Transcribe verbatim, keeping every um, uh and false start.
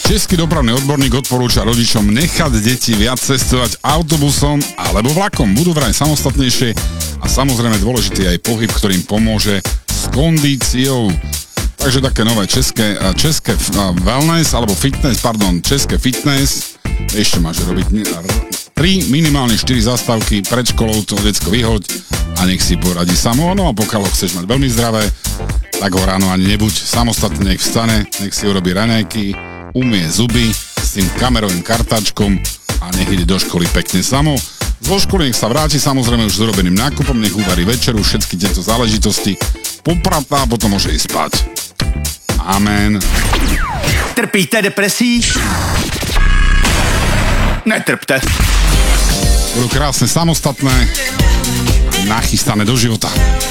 Český dopravný odborník odporúča rodičom nechať deti viac cestovať autobusom alebo vlakom. Budú vraj samostatnejšie a samozrejme dôležitý je aj pohyb, ktorým pomôže s kondíciou. Takže také nové české, české wellness, alebo fitness, pardon, české fitness. Ešte máš robiť tri, minimálne štyri zastávky pred školou, to decko vyhoď a nech si poradí samo. No a pokiaľ ho chceš mať veľmi zdravé, tak ho ráno ani nebuď. Samostatne nech vstane, nech si urobí raňajky, umie zuby s tým kamerovým kartáčkom a nech ide do školy pekne samo. Zo školy nech sa vráti samozrejme už s urobeným nákupom, nech uvarí večeru, všetky tieto záležitosti popratá a potom môže ísť spať. Amen. Trpíte depresí? Netrpte. Budú krásne samostatné, nachystané do života.